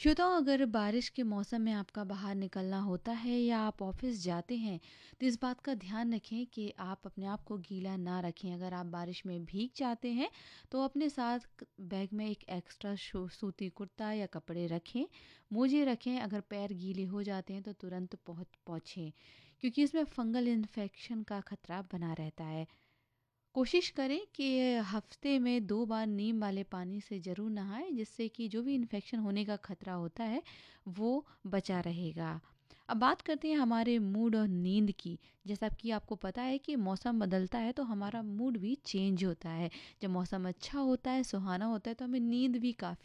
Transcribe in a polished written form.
श्रोताओं, अगर बारिश के मौसम में आपका बाहर निकलना होता है या आप ऑफिस जाते हैं, तो इस बात का ध्यान रखें कि आप अपने आप को गीला ना रखें। अगर आप बारिश में भीग जाते हैं तो अपने साथ बैग में एक एक्स्ट्रा सूती कुर्ता या कपड़े रखें। मोजे रखें। अगर पैर गीले हो जाते हैं तो तुरंत पहुँचें, क्योंकि इसमें फंगल इन्फेक्शन का खतरा बना रहता है। कोशिश करें कि हफ्ते में 2 बार नीम वाले पानी से ज़रूर नहाएं, जिससे कि जो भी इन्फेक्शन होने का खतरा होता है वो बचा रहेगा। अब बात करते हैं हमारे मूड और नींद की। जैसा कि आपको पता है कि मौसम बदलता है तो हमारा मूड भी चेंज होता है। जब मौसम अच्छा होता है, सुहाना होता है, तो हमें नींद भी काफ़ी